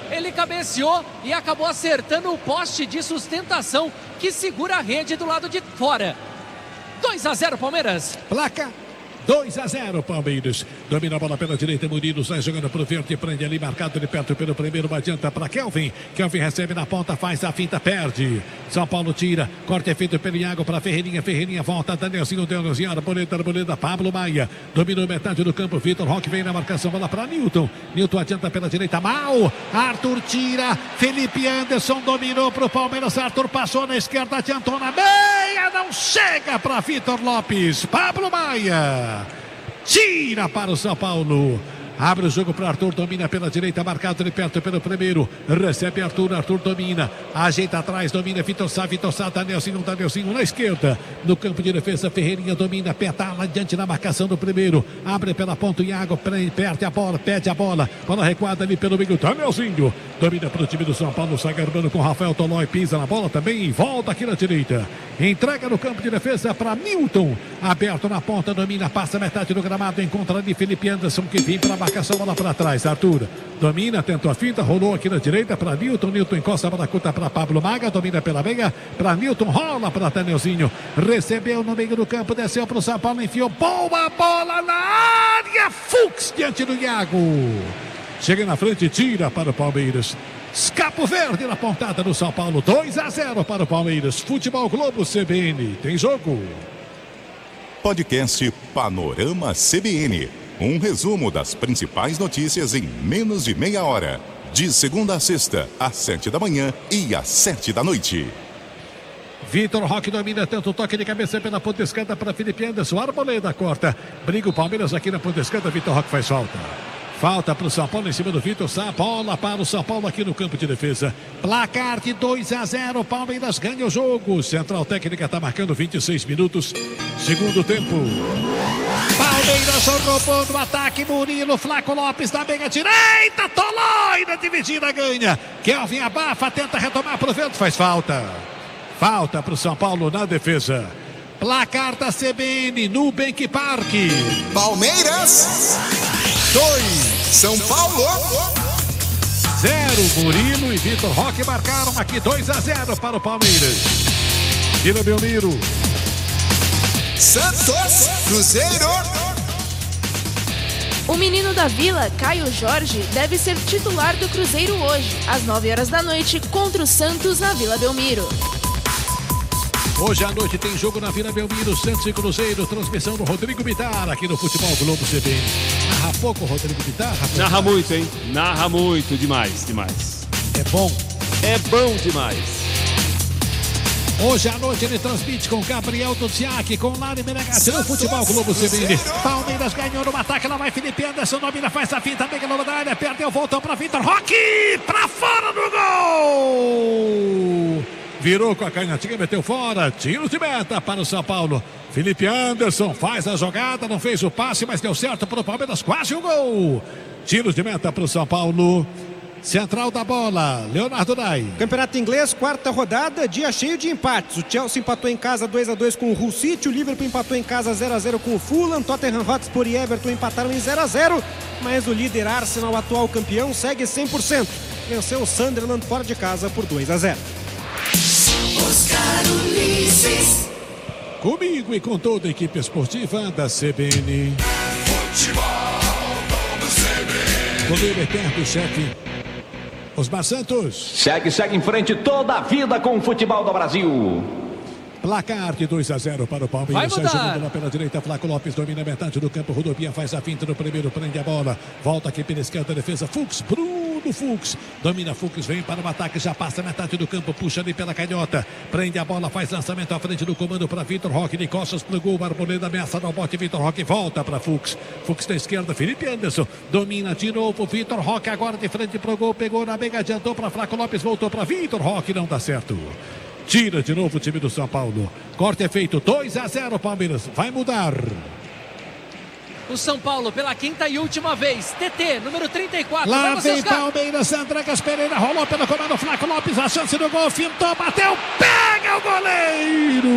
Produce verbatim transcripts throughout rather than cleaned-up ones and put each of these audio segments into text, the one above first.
ele cabeceou e acabou acertando o poste de sustentação que segura a rede do lado de fora. dois a zero Palmeiras. Placa dois a zero Palmeiras. Domina a bola pela direita, Murilo sai jogando pro verde, prende ali, marcado de perto pelo primeiro, uma adianta para Kelvin. Kelvin recebe na ponta, faz a finta, perde. São Paulo tira, corte é feito pelo Iago para Ferreirinha, Ferreirinha volta, Danielzinho, Danielzinho, Arboleda, Arboleda, Pablo Maia. Dominou metade do campo, Vitor Roque vem na marcação, bola para Newton. Newton adianta pela direita, mal. Arthur tira, Felipe Anderson dominou pro Palmeiras, Arthur passou na esquerda, adiantou na meia, não chega para Vitor Lopes. Pablo Maia tira para o São Paulo. Abre o jogo para Arthur, domina pela direita, marcado de perto pelo primeiro. Recebe Arthur, Arthur domina. Ajeita atrás, domina Vitor Sá, Vitor Sá, Danielzinho, Danielzinho na esquerda. No campo de defesa, Ferreirinha domina, petala adiante na marcação do primeiro. Abre pela ponta, Iago perde a bola, pede a bola. Bola recuada ali pelo meio, Danielzinho. Domina para o time do São Paulo, sai garbando com Rafael Tolói, pisa na bola também e volta aqui na direita. Entrega no campo de defesa para Newton. Aberto na ponta, domina, passa metade do gramado, encontra ali Felipe Anderson que vem para a marcação, bola para trás. Arthur domina, tentou a finta, rolou aqui na direita para Newton. Newton encosta a bola curta para Pablo Maga, domina pela meia para Newton, rola para Danielzinho. Recebeu no meio do campo, desceu para o São Paulo, enfiou boa bola na área. Fux diante do Iago. Chega na frente, tira para o Palmeiras. Escapo Verde na pontada do São Paulo. dois a zero para o Palmeiras. Futebol Globo C B N. Tem jogo. Podcast Panorama C B N. Um resumo das principais notícias em menos de meia hora. De segunda a sexta, às sete da manhã e às sete da noite. Vitor Roque domina, tanto toque de cabeça pela ponta esquerda para Felipe Anderson. Arboleda corta. Briga o Palmeiras aqui na ponta esquerda. Vitor Roque faz falta. Falta para o São Paulo em cima do Vitor Sá. Bola para o São Paulo aqui no campo de defesa. Placar de dois a zero. Palmeiras ganha o jogo. Central Técnica está marcando vinte e seis minutos. Segundo tempo. Palmeiras roubando o ataque. Murilo, Flaco Lopes na meia direita. Tolói na dividida, ganha. Kelvin abafa, tenta retomar pro vento. Faz falta. Falta para o São Paulo na defesa. Placar da C B N, Nubank Park. Palmeiras dois, São Paulo zero. Murilo e Vitor Roque marcaram aqui dois a zero para o Palmeiras. Vila Belmiro. Santos, Cruzeiro. O menino da Vila, Caio Jorge, deve ser titular do Cruzeiro hoje, às nove horas da noite, contra o Santos na Vila Belmiro. Hoje à noite tem jogo na Vila Belmiro, Santos e Cruzeiro, transmissão do Rodrigo Bitar aqui no Futebol Globo C B N. Narra pouco o Rodrigo Bitar? Narra muito, hein? Narra muito, demais, demais. É bom. É bom demais. Hoje à noite ele transmite com Gabriel Duziak, com Lari Menegatti no Futebol Globo C B N. Palmeiras ganhou no ataque, lá vai Felipe Anderson, domina, faz a finta, pega no da área, perdeu, voltou para Vitor Roque, para fora do gol! Virou com a canhotinha, meteu fora. Tiro de meta para o São Paulo. Felipe Anderson faz a jogada, não fez o passe, mas deu certo para o Palmeiras. Quase o gol. Tiro de meta para o São Paulo. Central da bola, Leonardo Dai. Campeonato Inglês, quarta rodada, dia cheio de empates. O Chelsea empatou em casa dois a dois com o Hull City. O Liverpool empatou em casa zero a zero com o Fulham. Tottenham Hotspur e Everton empataram em zero a zero. Mas o líder Arsenal, atual campeão, segue cem por cento. Venceu o Sunderland fora de casa por dois a zero. Oscar Ulisses. Comigo e com toda a equipe esportiva da C B N. Futebol do C B N. Comigo eterno, chefe Osmar Santos. Segue, segue em frente toda a vida com o futebol do Brasil. Placar de dois a zero para o Palmeiras. Vai mudar. Sai jogando lá pela direita, Flaco Lopes domina metade do campo. Rodopia faz a finta no primeiro, prende a bola. Volta aqui pela esquerda, defesa. Fux, Bruno Fux. Domina Fux, vem para o ataque, já passa metade do campo, puxa ali pela canhota. Prende a bola, faz lançamento à frente do comando para Vitor Roque. De costas pro gol, Arboleda ameaça no bote. Vitor Roque volta para Fux. Fux na esquerda, Felipe Anderson. Domina de novo, Vitor Roque agora de frente pro gol. Pegou na meia, adiantou para Flaco Lopes, voltou para Vitor Roque, não dá certo. Tira de novo o time do São Paulo. Corte é feito, dois a zero Palmeiras. Vai mudar. O São Paulo pela quinta e última vez. T T, número trinta e quatro. Lá Vai vem buscar. Palmeiras, Andregas Pereira rolou pelo comando, Flaco Lopes, a chance do gol, fintou, bateu, pega o goleiro.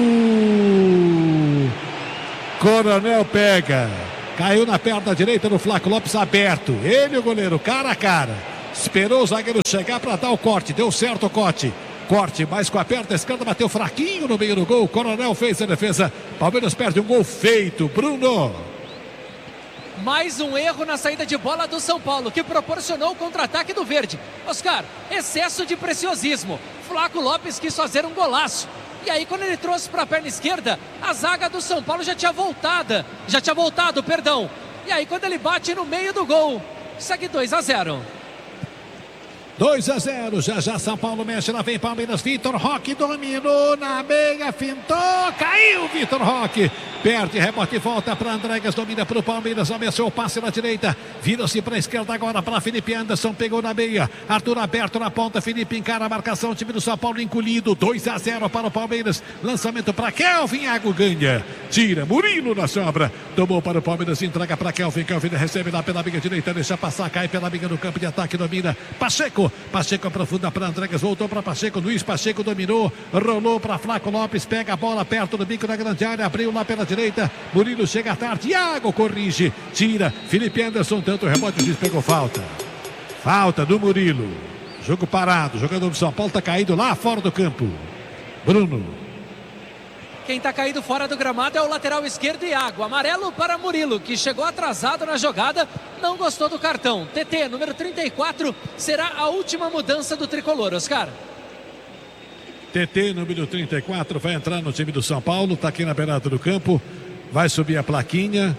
Coronel pega. Caiu na perna direita do Flaco Lopes, aberto. Ele, o goleiro, cara a cara. Esperou o zagueiro chegar para dar o corte. Deu certo o corte. Corte, mas com a perna esquerda bateu fraquinho no meio do gol. Coronel fez a defesa. Palmeiras perde um gol feito. Bruno. Mais um erro na saída de bola do São Paulo, que proporcionou o contra-ataque do Verde. Oscar, excesso de preciosismo. Flaco Lopes quis fazer um golaço. E aí, quando ele trouxe para a perna esquerda, a zaga do São Paulo já tinha voltado. Já tinha voltado, perdão. E aí, quando ele bate no meio do gol, segue dois a zero. dois a zero, já já São Paulo mexe, lá vem Palmeiras, Vitor Roque dominou na meia, fintou, caiu Vitor Roque, perde, rebote e volta para Andréguez, domina para o Palmeiras, ameaçou o passe na direita, vira-se para a esquerda agora para Felipe Anderson, pegou na meia, Arthur aberto na ponta, Felipe encara a marcação, time do São Paulo encolhido, dois a zero para o Palmeiras, lançamento para Kelvin, Iago ganha, tira, Murilo na sobra, tomou para o Palmeiras, entrega para Kelvin, Kelvin recebe lá pela meia direita, deixa passar, cai pela meia no campo de ataque, domina, Pacheco, Pacheco aprofunda para Andréguez, voltou para Pacheco, Luiz Pacheco dominou, rolou para Flaco Lopes, pega a bola perto do bico da grande área, abriu lá pela direita, Murilo chega tarde, Iago corrige, tira, Felipe Anderson, tanto rebote, o juiz pegou falta, falta do Murilo, jogo parado, jogador do São Paulo está caído lá fora do campo, Bruno. Quem está caído fora do gramado é o lateral esquerdo, Iago. Amarelo para Murilo, que chegou atrasado na jogada, não gostou do cartão. T T, número trinta e quatro, será a última mudança do tricolor, Oscar. T T, número trinta e quatro, vai entrar no time do São Paulo, está aqui na beirada do campo, vai subir a plaquinha.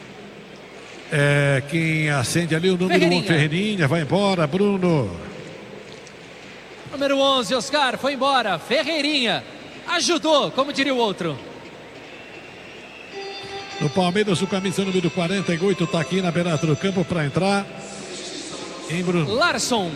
É, quem acende ali o número um, Ferreirinha, vai embora, Bruno. Número onze, Oscar, foi embora, Ferreirinha. Ajudou, como diria o outro. No Palmeiras, o camisa número quarenta e oito está aqui na beirada do campo para entrar. Em Bruno. Larson.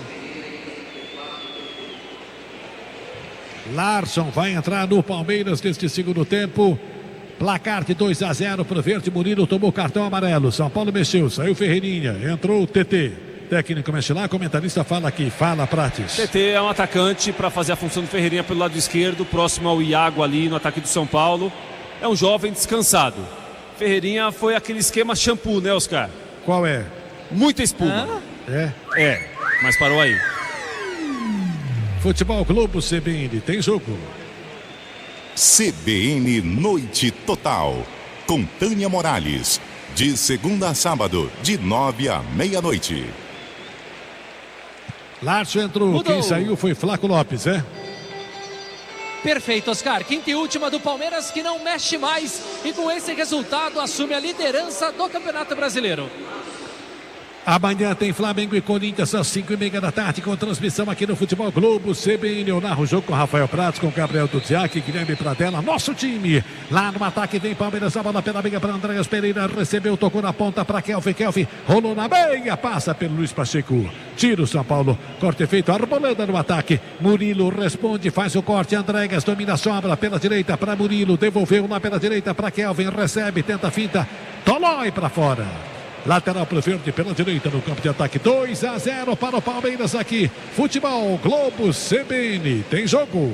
Larson vai entrar no Palmeiras neste segundo tempo. Placar de dois a zero para o Verde. Murilo tomou cartão amarelo. São Paulo mexeu, saiu Ferreirinha. Entrou o T T. Técnico mexe lá, comentarista fala aqui, fala Prates. T T é um atacante para fazer a função do Ferreirinha pelo lado esquerdo, próximo ao Iago ali no ataque do São Paulo. É um jovem descansado. Ferreirinha foi aquele esquema shampoo, né, Oscar? Qual é? Muita espuma. Ah? É? É, mas parou aí. Futebol Globo C B N, tem jogo. C B N Noite Total, com Tânia Morales. De segunda a sábado, de nove à meia-noite. Larson entrou, Mudou. Quem saiu foi Flaco Lopes, é? Perfeito, Oscar. Quinta e última do Palmeiras, que não mexe mais. E com esse resultado assume a liderança do Campeonato Brasileiro. Amanhã tem Flamengo e Corinthians às cinco e meia da tarde, com transmissão aqui no Futebol Globo C B N. Eu narro o jogo com Rafael Pratos, com Gabriel Duziak, Guilherme Pradella, nosso time. Lá no ataque vem Palmeiras, a bola pela meia para Andréas Pereira, recebeu, tocou na ponta para Kelvin, Kelvin rolou na meia, passa pelo Luiz Pacheco. Tira o São Paulo, corte feito, Arboleda no ataque. Murilo responde, faz o corte, Andréas domina a sobra pela direita para Murilo, devolveu lá pela direita para Kelvin, recebe, tenta a finta, Tolói para fora. Lateral para o Verde pela direita no campo de ataque. dois a zero para o Palmeiras aqui. Futebol Globo C B N. Tem jogo.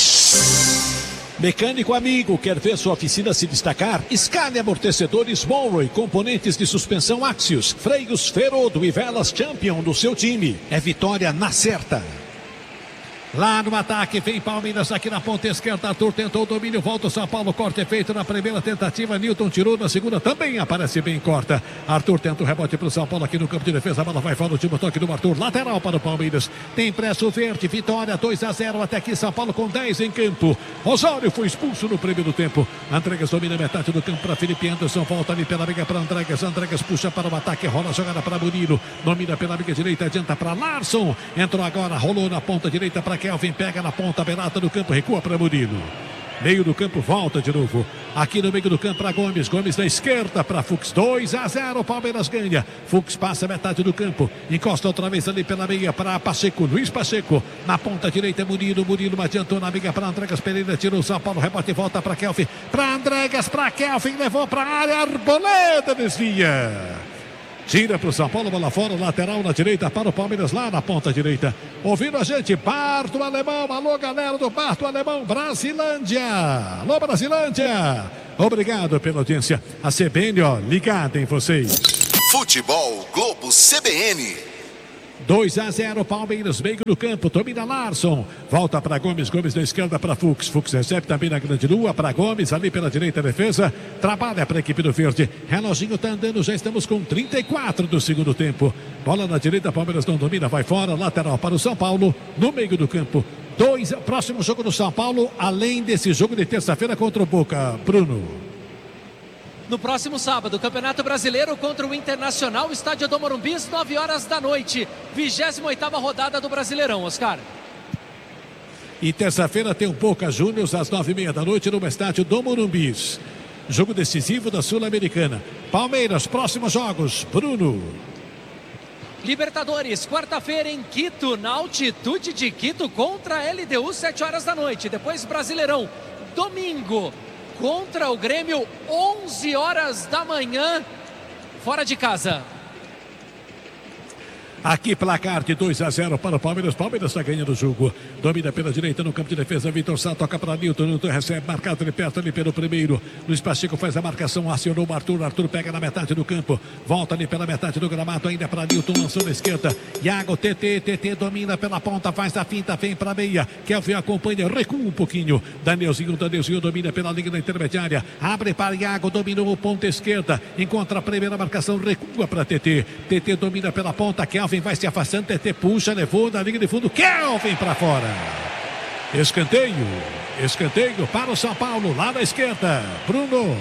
Mecânico amigo, quer ver sua oficina se destacar? Escale amortecedores Monroe, componentes de suspensão Axios, freios Ferodo e velas Champion do seu time. É vitória na certa. Lá no ataque vem Palmeiras aqui na ponta esquerda. Arthur tentou o domínio, volta o São Paulo, corte feito na primeira tentativa. Newton tirou na segunda, também aparece bem, corta. Arthur tenta o rebote para o São Paulo aqui no campo de defesa. A bola vai fora, o último toque do Arthur, lateral para o Palmeiras. Tem pressa o Verde, vitória dois a zero até aqui. São Paulo com dez em campo. Osório foi expulso no primeiro tempo. Andréguez domina metade do campo para Felipe Anderson, volta ali pela briga para Andréguez. Andréguez puxa para o ataque, rola a jogada para Murilo, domina pela briga direita, adianta para Larson. Entrou agora, rolou na ponta direita para Kelvin, pega na ponta beirada do campo, recua para Murilo. Meio do campo, volta de novo. Aqui no meio do campo para Gomes. Gomes na esquerda para Fux. dois a zero, Palmeiras ganha. Fux passa metade do campo. Encosta outra vez ali pela meia para Pacheco. Luiz Pacheco. Na ponta direita, Murilo. Murilo adiantou na meia para Andréguez Pereira. Tirou o São Paulo. Rebote e volta para Kelvin. Para Andréguez, para Kelvin. Levou para a área. Arboleda desvia. Tira para o São Paulo, bola fora, lateral na direita para o Palmeiras, lá na ponta direita. Ouvindo a gente, Parto Alemão, alô galera do Parto Alemão, Brasilândia. Alô Brasilândia. Obrigado pela audiência. A C B N, ó, ligada em vocês. Futebol Globo C B N. dois a zero, Palmeiras, meio do campo, domina Larson, volta para Gomes, Gomes na esquerda para Fux, Fux recebe também na grande lua para Gomes, ali pela direita a defesa, trabalha para a equipe do Verde, reloginho tá andando, já estamos com trinta e quatro do segundo tempo, bola na direita, Palmeiras não domina, vai fora, lateral para o São Paulo, no meio do campo, dois, próximo jogo do São Paulo, além desse jogo de terça-feira contra o Boca, Bruno. No próximo sábado, Campeonato Brasileiro contra o Internacional, estádio do Morumbi, nove horas da noite. vigésima oitava rodada do Brasileirão, Oscar. E terça-feira tem o Boca Juniors às nove e meia da noite no estádio do Morumbi. Jogo decisivo da Sul-Americana. Palmeiras, próximos jogos, Bruno. Libertadores, quarta-feira em Quito, na altitude de Quito contra a L D U, sete horas da noite. Depois Brasileirão, domingo. Contra o Grêmio, onze horas da manhã, fora de casa. Aqui placar de dois a zero para o Palmeiras. Palmeiras está ganhando o jogo. Domina pela direita no campo de defesa. Vitor Sá toca para Nilton. Nilton recebe marcado de perto ali pelo primeiro. Luiz Pacheco faz a marcação. Acionou o Arthur. Arthur pega na metade do campo. Volta ali pela metade do gramado. Ainda para Nilton. Lançou na esquerda. Iago, T T. T T domina pela ponta. Faz a finta. Vem para a meia. Kelvin acompanha. Recua um pouquinho. Danielzinho. Danielzinho domina pela linha da intermediária. Abre para Iago. Dominou o ponta esquerda. Encontra a primeira marcação. Recua para T T. T T domina pela ponta. Kelvin vai se afastando, T T puxa, levou na linha de fundo, Kelvin para fora. Escanteio, escanteio para o São Paulo, lá na esquerda, Bruno.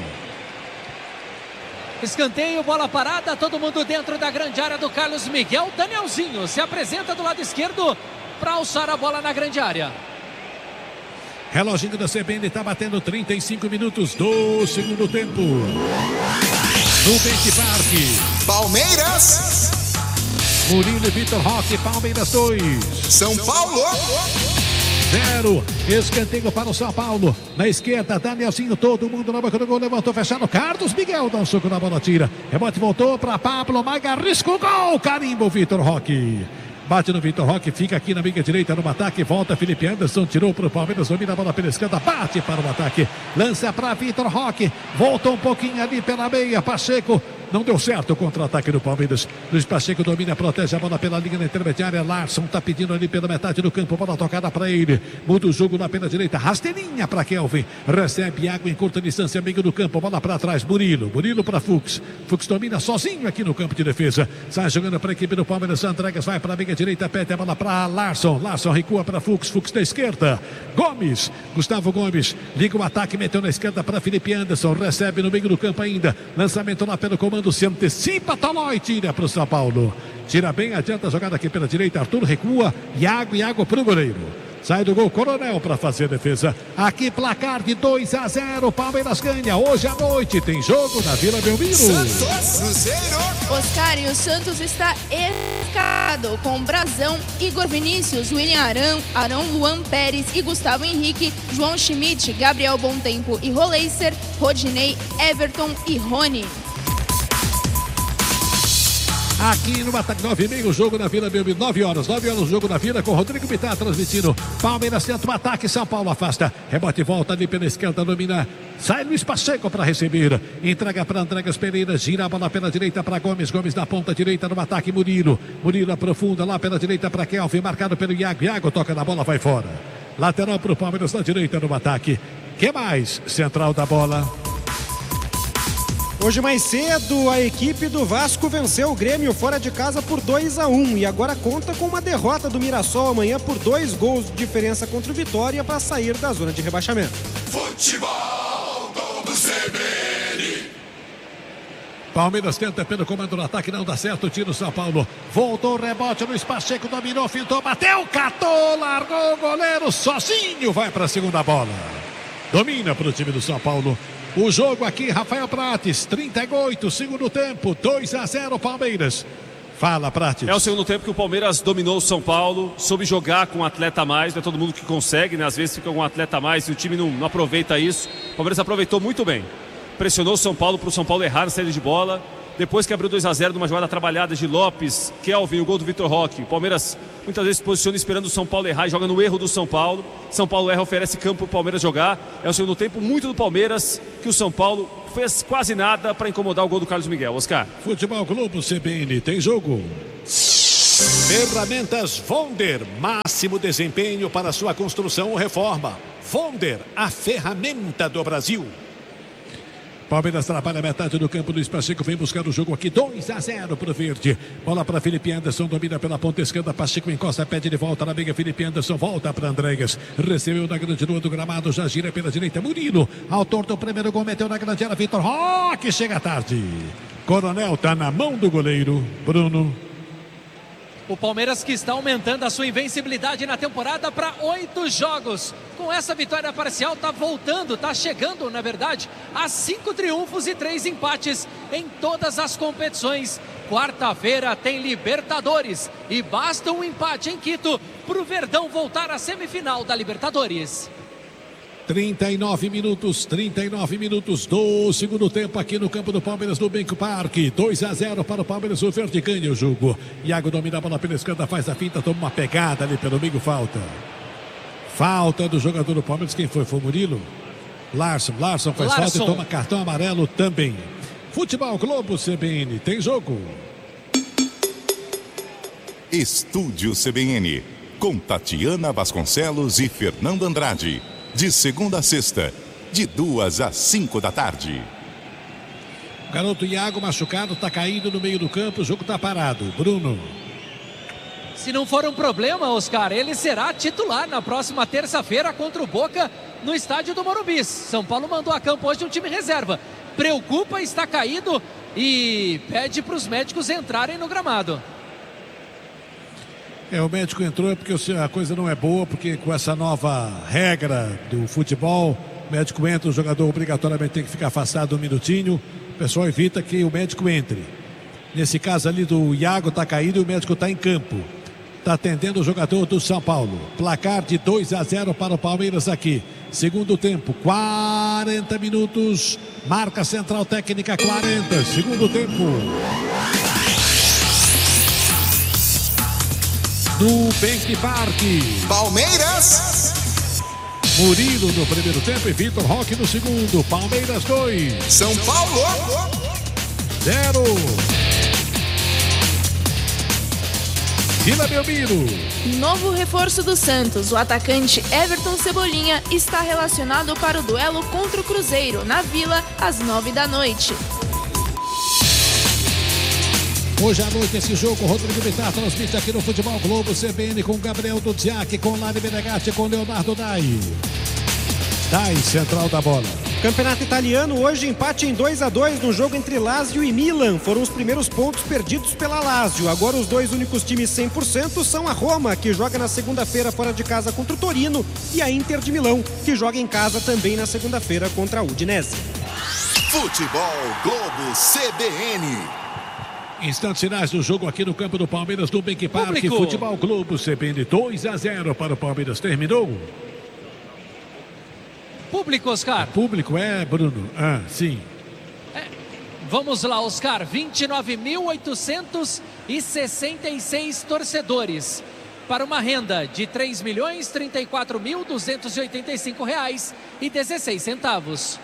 Escanteio, bola parada, todo mundo dentro da grande área do Carlos Miguel. Danielzinho se apresenta do lado esquerdo para alçar a bola na grande área. Reloginho da C B N está batendo trinta e cinco minutos do segundo tempo. No Bank Park. Palmeiras. Murilo e Vitor Roque, Palmeiras dois. São Paulo. Zero. Escanteio para o São Paulo. Na esquerda, Danielzinho, todo mundo na boca do gol. Levantou, fechado. Carlos Miguel dá um soco na bola, tira. Rebote voltou para Pablo Maga. Risco, gol. Carimbo, Vitor Roque. Bate no Vitor Roque, fica aqui na meia direita no ataque, volta Felipe Anderson, tirou para o Palmeiras, domina a bola pela esquerda, bate para o ataque, lança para Vitor Roque, voltou um pouquinho ali pela meia, Pacheco, não deu certo o contra-ataque do Palmeiras. Luiz Pacheco domina, protege a bola pela linha na intermediária, Larson tá pedindo ali pela metade do campo, bola tocada para ele, muda o jogo na pela direita, rasteirinha para Kelvin, recebe água em curta distância, meio do campo, bola para trás, Murilo, Murilo para Fux, Fux domina sozinho aqui no campo de defesa, sai jogando para a equipe do Palmeiras, Andregas vai para a meia direita, pede a bola para Larson, Larson recua para Fux, Fux da esquerda, Gomes, Gustavo Gomes, liga o ataque, meteu na esquerda para Felipe Anderson, recebe no meio do campo ainda, lançamento lá pelo comando, se antecipa, Tolói, tira para o São Paulo, tira bem, adianta a jogada aqui pela direita, Arthur recua, Iago, Iago para o goleiro. Sai do gol, Coronel para fazer a defesa. Aqui placar de dois a zero, Palmeiras ganha. Hoje à noite tem jogo na Vila Belmiro. Santos, Cruzeiro. Oscar, e o Santos está escalado com Brazão, Igor Vinícius, William Arão, Arão Luan Pérez e Gustavo Henrique, João Schmidt, Gabriel Bontempo e Roleiser, Rodinei, Everton e Rony. Aqui no ataque nove e meia, o jogo na Vila Belmiro, nove horas, nove horas o jogo na Vila com Rodrigo Bittar transmitindo. Palmeiras tenta o ataque, São Paulo afasta, rebote e volta ali pela esquerda, domina, sai Luiz Pacheco para receber, entrega para Andregas Pereira, gira a bola pela direita para Gomes, Gomes na ponta direita no ataque, Murilo, Murilo aprofunda lá pela direita para Kelvin, marcado pelo Iago, Iago toca na bola, vai fora, lateral para o Palmeiras na direita no ataque, que mais? Central da bola. Hoje mais cedo, a equipe do Vasco venceu o Grêmio fora de casa por dois a um e agora conta com uma derrota do Mirassol amanhã por dois gols de diferença contra o Vitória para sair da zona de rebaixamento. Futebol do C B N. Palmeiras tenta pelo comando no ataque, não dá certo, tira o São Paulo. Voltou o rebote, Luiz Pacheco dominou, fintou, bateu, catou, largou o goleiro sozinho, vai para a segunda bola. Domina para o time do São Paulo. O jogo aqui, Rafael Prates, trinta e oito, segundo tempo, dois a zero Palmeiras. Fala, Prates. É o segundo tempo que o Palmeiras dominou o São Paulo, soube jogar com um atleta a mais, não é todo mundo que consegue, né? Às vezes fica com um atleta a mais e o time não, não aproveita isso. O Palmeiras aproveitou muito bem. Pressionou o São Paulo para o São Paulo errar na saída de bola. Depois que abriu dois a zero numa jogada trabalhada de Lopes, Kelvin, o gol do Vitor Roque. O Palmeiras muitas vezes se posiciona esperando o São Paulo errar e joga no erro do São Paulo. São Paulo erra, oferece campo para o Palmeiras jogar. É o segundo tempo muito do Palmeiras, que o São Paulo fez quase nada para incomodar o gol do Carlos Miguel. Oscar. Futebol Globo C B N, tem jogo. Ferramentas Vonder, máximo desempenho para sua construção ou reforma. Vonder, a ferramenta do Brasil. Palmeiras trabalha a metade do campo. Luiz Pacheco vem buscar o jogo aqui. dois a zero para o Verde. Bola para Felipe Anderson. Domina pela ponta esquerda. Pacheco encosta, pede de volta na meia. Felipe Anderson volta para Andréas. Recebeu na grande lua do gramado. Já gira pela direita. Murilo. Autor do primeiro gol. Meteu na grande área. Vitor Roque chega tarde. Coronel tá na mão do goleiro. Bruno. O Palmeiras que está aumentando a sua invencibilidade na temporada para oito jogos. Com essa vitória parcial, está voltando, está chegando, na verdade, a cinco triunfos e três empates em todas as competições. Quarta-feira tem Libertadores e basta um empate em Quito para o Verdão voltar à semifinal da Libertadores. trinta e nove minutos, trinta e nove minutos do segundo tempo aqui no campo do Palmeiras no Banco Parque. dois a zero para o Palmeiras, o Verde ganha o jogo. Iago domina a bola pela esquerda, faz a finta, toma uma pegada ali pelo meio, falta. Falta do jogador do Palmeiras, quem foi? Foi o Murilo? Larson, Larson faz Larson. falta e toma cartão amarelo também. Futebol Globo C B N, tem jogo. Estúdio C B N, com Tatiana Vasconcelos e Fernando Andrade. De segunda a sexta, de duas às cinco da tarde. Garoto Iago machucado, tá caído no meio do campo, o jogo tá parado. Bruno. Se não for um problema, Oscar, ele será titular na próxima terça-feira contra o Boca no estádio do Morumbi. São Paulo mandou a campo hoje um time reserva. Preocupa, está caído e pede para os médicos entrarem no gramado. É, o médico entrou é porque a coisa não é boa, porque com essa nova regra do futebol, o médico entra, o jogador obrigatoriamente tem que ficar afastado um minutinho, o pessoal evita que o médico entre. Nesse caso ali do Iago tá caído e o médico tá em campo. Tá atendendo o jogador do São Paulo. Placar de dois a zero para o Palmeiras aqui. Segundo tempo, quarenta minutos. Marca central técnica quarenta. Segundo tempo. No Bank Parque. Palmeiras. Murilo no primeiro tempo e Vitor Roque no segundo. Palmeiras dois. São Paulo. Zero. Vila Belmiro. Novo reforço do Santos, o atacante Everton Cebolinha está relacionado para o duelo contra o Cruzeiro, na Vila, às nove da noite. Hoje à noite esse jogo, Rodrigo Bittar transmite aqui no Futebol Globo C B N com Gabriel Dudziak, com Lari Menegatti, com Leonardo Dai. Dai, central da bola. Campeonato italiano, hoje empate em dois a dois no jogo entre Lazio e Milan. Foram os primeiros pontos perdidos pela Lazio. Agora os dois únicos times cem por cento são a Roma, que joga na segunda-feira fora de casa contra o Torino, e a Inter de Milão, que joga em casa também na segunda-feira contra a Udinese. Futebol Globo C B N. Instantes finais do jogo aqui no campo do Palmeiras, no Bank Parque. Público. Futebol Globo C B N dois a zero para o Palmeiras. Terminou? Público, Oscar. Público é, Bruno? Ah, sim. É, vamos lá, Oscar. vinte e nove mil oitocentos e sessenta e seis torcedores. Para uma renda de três milhões trinta e quatro mil duzentos e oitenta e cinco reais e dezesseis centavos.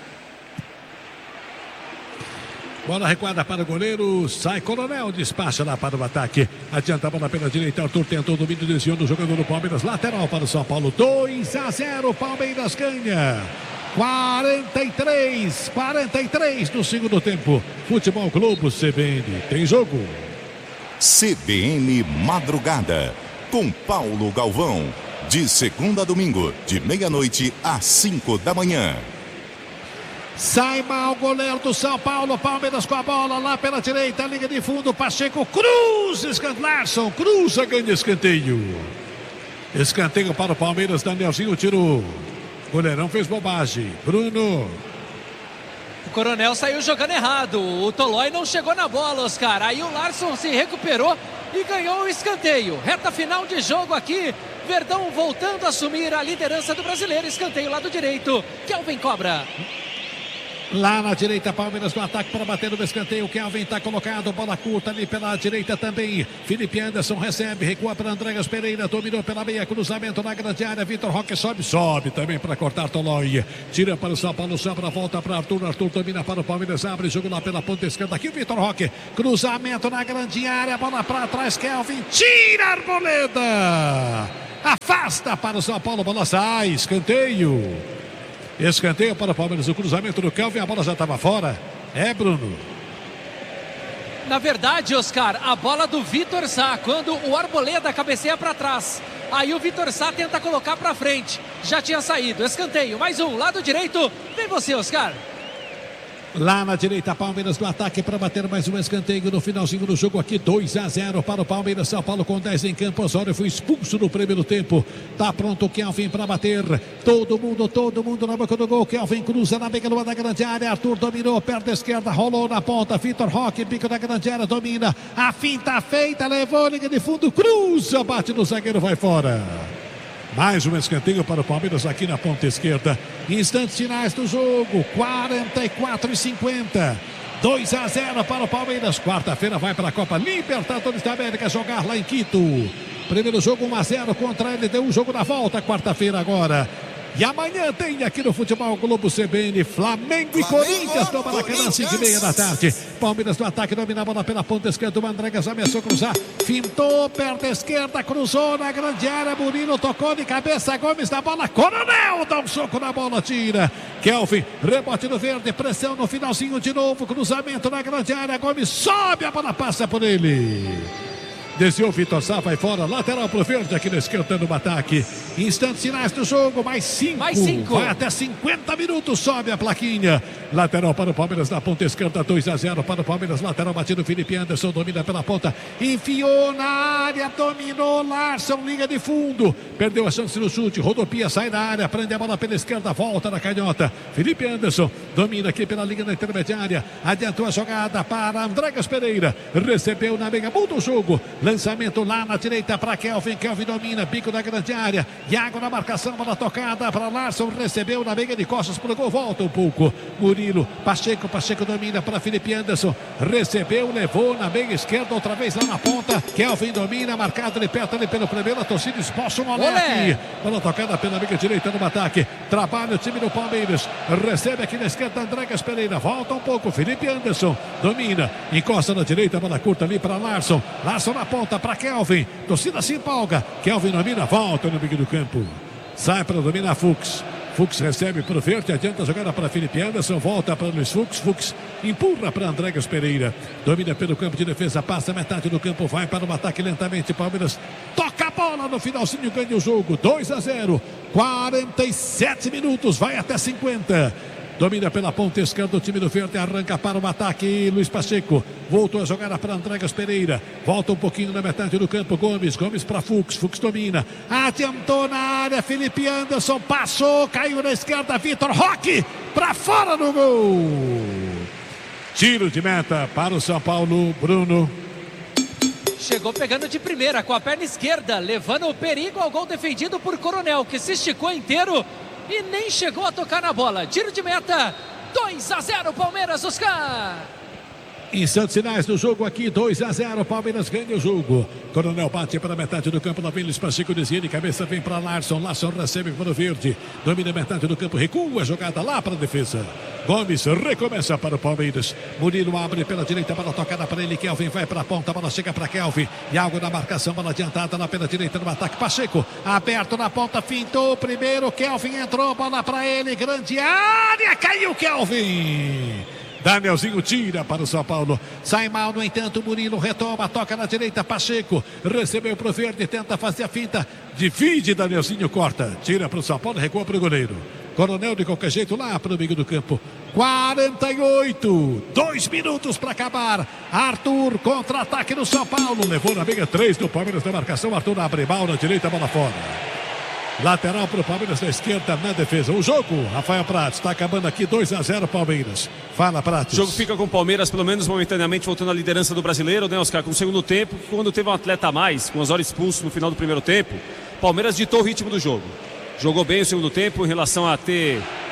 Bola recuada para o goleiro, sai Coronel, despacha lá para o ataque. Adianta a bola pela direita, Arthur tentou o domínio, desviou do jogador do Palmeiras, lateral para o São Paulo, dois a zero, Palmeiras ganha. quarenta e três, quarenta e três no segundo tempo. Futebol Globo C B N, tem jogo. C B N Madrugada, com Paulo Galvão. De segunda a domingo, de meia-noite às cinco da manhã. Sai mal o goleiro do São Paulo, Palmeiras com a bola lá pela direita, linha de fundo, Pacheco cruza, Larson cruza, ganha escanteio. Escanteio para o Palmeiras, Danielzinho tirou. Goleirão fez bobagem. Bruno. O Coronel saiu jogando errado, o Tolói não chegou na bola, Oscar. Aí o Larson se recuperou e ganhou o escanteio. Reta final de jogo aqui, Verdão voltando a assumir a liderança do Brasileiro. Escanteio lado direito, Kelvin cobra. Lá na direita, Palmeiras no ataque para bater no escanteio. O Kelvin está colocado, bola curta ali pela direita também. Felipe Anderson recebe, recua para Andréas Pereira, dominou pela meia, cruzamento na grande área. Vitor Roque sobe, sobe também para cortar Tolói. Tira para o São Paulo, sobra, volta para Arthur. Arthur domina para o Palmeiras, abre jogo lá pela ponta esquerda. Aqui o Vitor Roque, cruzamento na grande área, bola para trás. Kelvin tira a Arboleda, afasta para o São Paulo, bola sai, escanteio. Escanteio para o Palmeiras, o cruzamento do Kelvin, a bola já estava fora. É, Bruno. Na verdade, Oscar, a bola do Vitor Sá, quando o Arboleda cabeceia para trás. Aí o Vitor Sá tenta colocar para frente. Já tinha saído, escanteio, mais um, lado direito. Vem você, Oscar. Lá na direita, Palmeiras no ataque para bater mais um escanteio no finalzinho do jogo aqui, dois a zero para o Palmeiras. São Paulo com dez em campo. Osório foi expulso no primeiro tempo. Tá pronto o Kelvin para bater. Todo mundo, todo mundo na boca do gol. Kelvin cruza na beca da grande área. Arthur dominou, perna esquerda, rolou na ponta. Vitor Roque, bico da grande área, domina. A finta feita, levou linha de fundo, cruza, bate no zagueiro, vai fora. Mais um escanteio para o Palmeiras aqui na ponta esquerda. Instantes finais do jogo, quarenta e quatro e cinquenta. dois a zero para o Palmeiras. Quarta-feira vai para a Copa Libertadores da América jogar lá em Quito. Primeiro jogo um a zero contra a L D U. Jogo na volta, quarta-feira agora. E amanhã tem aqui no Futebol Globo C B N, Flamengo e Corinthians no Maracanã, cinco e meia da tarde. Palmeiras no ataque, domina a bola pela ponta esquerda. O Andréas ameaçou cruzar, fintou, perna esquerda, cruzou na grande área. Murilo tocou de cabeça, Gomes na bola. Coronel dá um soco na bola, tira. Kelvin, rebote no verde, pressão no finalzinho de novo. Cruzamento na grande área. Gomes sobe, a bola passa por ele. Desceu o Vitor Sá, vai fora, lateral pro verde aqui na esquerda no ataque. Instantes finais do jogo, mais cinco. Mais cinco. Vai até cinquenta minutos, sobe a plaquinha. Lateral para o Palmeiras na ponta esquerda, dois a zero para o Palmeiras. Lateral batido, Felipe Anderson domina pela ponta. Enfiou na área, dominou Larson, linha de fundo. Perdeu a chance no chute, rodopia, sai da área, prende a bola pela esquerda, volta na canhota. Felipe Anderson domina aqui pela linha da intermediária. Adiantou a jogada para Andréas Pereira. Recebeu na meia, muda o jogo. Lançamento lá na direita para Kelvin. Kelvin domina, bico da grande área. Iago na marcação, bola tocada para Larson. Recebeu na meia de costas para o gol. Volta um pouco. Murilo, Pacheco. Pacheco domina para Felipe Anderson. Recebeu, levou na meia esquerda. Outra vez lá na ponta. Kelvin domina, marcado ali perto ali pelo primeiro. A torcida expulsa o moleque. Bola tocada pela meia direita no ataque. Trabalha o time do Palmeiras. Recebe aqui na esquerda Andréas Pereira. Volta um pouco. Felipe Anderson domina. Encosta na direita. Bola curta ali para Larson. Larson na ponta. Para Kelvin, torcida se empolga. Kelvin domina, volta no meio do campo. Sai para dominar Fux. Fux recebe para o verde, adianta a jogada para Felipe Anderson, volta para Luiz Fux. Fux empurra para Andréas Pereira. Domina pelo campo de defesa, passa metade do campo, vai para o ataque lentamente. Palmeiras toca a bola no finalzinho, ganha o jogo. dois a zero, quarenta e sete minutos, vai até cinquenta. Domina pela ponta esquerda o time do verde, arranca para o ataque. Luiz Pacheco voltou a jogar para Andréas Pereira. Volta um pouquinho na metade do campo. Gomes, Gomes para Fux. Fux domina. Adiantou na área. Felipe Anderson passou, caiu na esquerda. Vitor Roque para fora do gol. Tiro de meta para o São Paulo, Bruno. Chegou pegando de primeira com a perna esquerda, levando o perigo ao gol defendido por Coronel, que se esticou inteiro e nem chegou a tocar na bola. Tiro de meta, dois a zero Palmeiras, Oscar. Instantes finais do jogo aqui, dois a zero, Palmeiras ganha o jogo. Coronel bate para a metade do campo, lá vem Luiz Pacheco, desvia de cabeça, vem para Larson. Larson recebe para o verde, domina a metade do campo, recua a jogada lá para a defesa. Gomes recomeça para o Palmeiras. Murilo abre pela direita, bola tocada para ele. Kelvin vai para a ponta, bola chega para Kelvin. E algo na marcação, bola adiantada lá pela direita no ataque. Pacheco aberto na ponta, fintou primeiro. Kelvin entrou, bola para ele, grande área, caiu Kelvin. Danielzinho tira para o São Paulo. Sai mal, no entanto, Murilo retoma, toca na direita, Pacheco recebeu para o verde, tenta fazer a finta, divide, Danielzinho corta, tira para o São Paulo, recua para o goleiro. Coronel de qualquer jeito lá para o meio do campo. quarenta e oito, dois minutos para acabar. Arthur, contra-ataque no São Paulo, levou na meia três do Palmeiras na marcação. Arthur abre mal na direita, bola fora. Lateral para o Palmeiras, na esquerda, na defesa. O jogo, Rafael Prates, está acabando aqui, dois a zero Palmeiras. Fala, Prates. O jogo fica com o Palmeiras, pelo menos momentaneamente, voltando à liderança do brasileiro, né, Oscar? Com o segundo tempo, quando teve um atleta a mais, com o Osório expulso no final do primeiro tempo, Palmeiras ditou o ritmo do jogo. Jogou bem o segundo tempo em relação a ter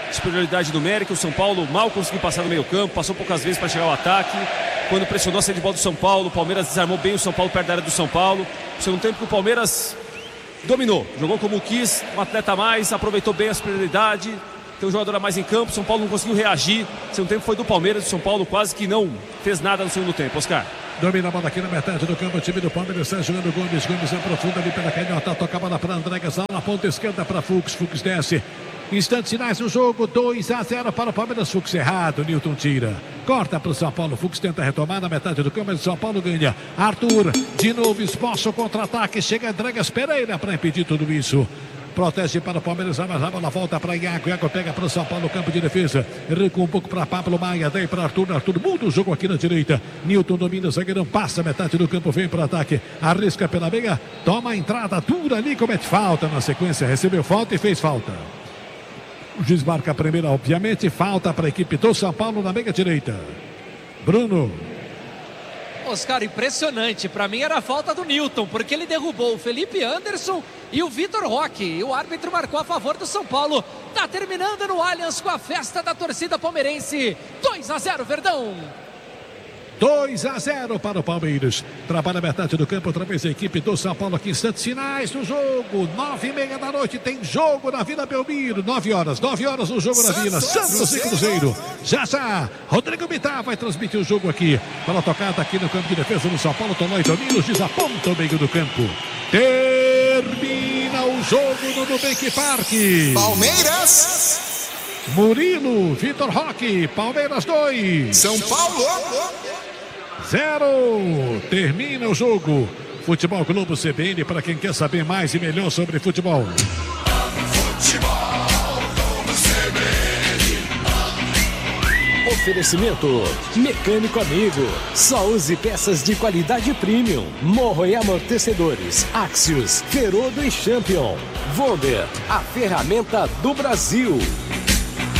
superioridade numérica. O São Paulo mal conseguiu passar no meio campo, passou poucas vezes para chegar ao ataque. Quando pressionou a saída de bola do São Paulo, o Palmeiras desarmou bem o São Paulo perto da área do São Paulo. No segundo tempo que o Palmeiras dominou, jogou como quis, um atleta a mais, aproveitou bem a superioridade. Tem um jogador a mais em campo, o São Paulo não conseguiu reagir. O segundo tempo foi do Palmeiras, o São Paulo quase que não fez nada no segundo tempo. Oscar. Domina a bola aqui na metade do campo, o time do Palmeiras está jogando Gomes, Gomes aprofunda ali pela canhota, toca a bola para André Gasal, na ponta esquerda para Fux, Fux desce. Instantes finais no jogo, dois a zero para o Palmeiras. Fux errado, Newton tira. Corta para o São Paulo, Fux tenta retomar na metade do campo, mas o São Paulo ganha. Arthur, de novo, esboça o contra-ataque, chega Andregas Pereira para impedir tudo isso. Protege para o Palmeiras, mas a bola volta para Iago. Iago pega para o São Paulo, campo de defesa. Recua um pouco para Pablo Maia, daí para Arthur. Arthur muda o jogo aqui na direita. Newton domina, zagueirão passa metade do campo, vem para o ataque. Arrisca pela meia, toma a entrada dura ali, comete falta na sequência. Recebeu falta e fez falta. O juiz marca a primeira, obviamente. Falta para a equipe do São Paulo na meia direita. Bruno. Oscar, impressionante. Para mim era a falta do Newton, porque ele derrubou o Felipe Anderson e o Vitor Roque. E o árbitro marcou a favor do São Paulo. Tá terminando no Allianz com a festa da torcida palmeirense. dois a zero, Verdão. dois a zero para o Palmeiras. Trabalha a metade do campo, outra vez a equipe do São Paulo aqui, instantes finais do jogo. Nove e meia da noite tem jogo na Vila Belmiro. Nove horas, nove horas o jogo na Vila. Santos e Cruzeiro. Já já, Rodrigo Bittar vai transmitir o jogo aqui. Bola tocada aqui no campo de defesa do São Paulo. Tonói Tominos desaponta o meio do campo. Termina o jogo no Nubank Park. Palmeiras. Murilo, Vitor Roque, Palmeiras dois. São Paulo. Zero. Termina o jogo. Futebol Globo C B N para quem quer saber mais e melhor sobre futebol. Futebol Globo C B N. Oferecimento Mecânico Amigo. Só use peças de qualidade premium. Morro e amortecedores. Axios, Ferodo e Champion. Vonder, a ferramenta do Brasil.